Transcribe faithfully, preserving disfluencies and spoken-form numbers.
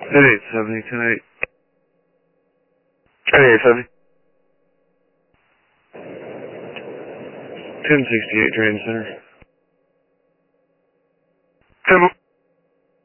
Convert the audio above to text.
ten eight seventy, ten eight. ten eight seventy. ten sixty-eight, Drain Center. ten